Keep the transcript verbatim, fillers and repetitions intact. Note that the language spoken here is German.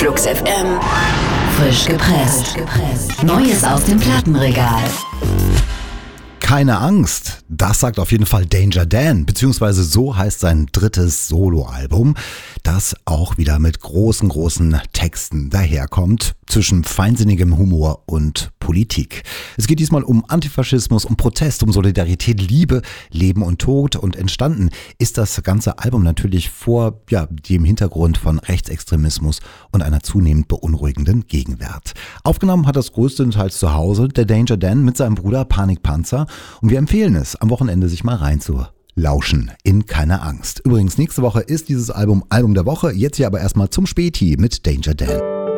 Flux F M. Frisch gepresst. Neues aus dem Plattenregal. Keine Angst, das sagt auf jeden Fall Danger Dan, beziehungsweise so heißt sein drittes Soloalbum, das auch wieder mit großen, großen Texten daherkommt, zwischen feinsinnigem Humor und Politik. Es geht diesmal um Antifaschismus, um Protest, um Solidarität, Liebe, Leben und Tod, und entstanden ist das ganze Album natürlich vor ja, dem Hintergrund von Rechtsextremismus und einer zunehmend beunruhigenden Gegenwart. Aufgenommen hat das größtenteils zu Hause der Danger Dan mit seinem Bruder Panikpanzer, und wir empfehlen es, am Wochenende sich mal reinzulauschen in Keine Angst. Übrigens, nächste Woche ist dieses Album Album der Woche, jetzt hier aber erstmal zum Späti mit Danger Dan.